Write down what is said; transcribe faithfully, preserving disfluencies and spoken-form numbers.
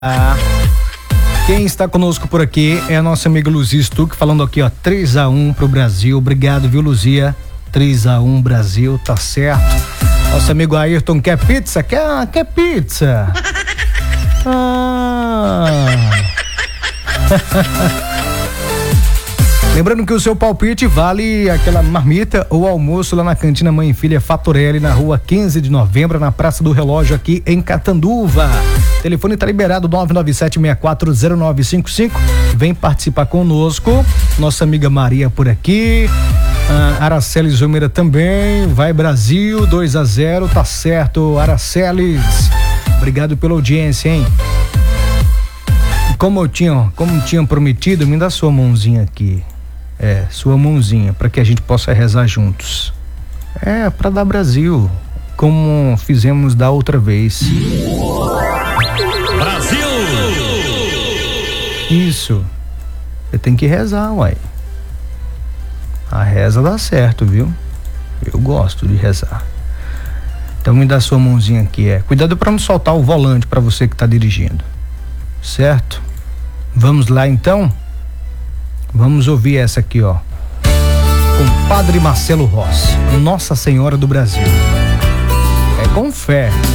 Quem está conosco por aqui é a nossa amiga Luzia Stuck, falando aqui, ó, três a um pro Brasil. Obrigado, viu, Luzia? três a um Brasil, tá certo. Nosso amigo Ayrton quer pizza? Quer, quer pizza? Ah. Lembrando que o seu palpite vale aquela marmita ou almoço lá na cantina Mãe e Filha Fatorelli, na rua quinze de novembro, na Praça do Relógio, aqui em Catanduva. O telefone tá liberado, nove nove sete seis quatro zero nove cinco cinco. Vem participar conosco. Nossa amiga Maria por aqui. Ah, Araceles Zumira também. Vai Brasil, dois a zero, tá certo, Araceles. Obrigado pela audiência, hein? Como eu tinha, como tinha prometido, me dá sua mãozinha aqui. É, sua mãozinha, para que a gente possa rezar juntos. É, para dar Brasil, como fizemos da outra vez. Brasil! Isso. Você tem que rezar, uai. A reza dá certo, viu? Eu gosto de rezar. Então me dá sua mãozinha aqui, é. Cuidado para não soltar o volante para você que tá dirigindo. Certo? Vamos lá então? Vamos ouvir essa aqui, ó. Com Padre Marcelo Rossi, Nossa Senhora do Brasil. É com fé.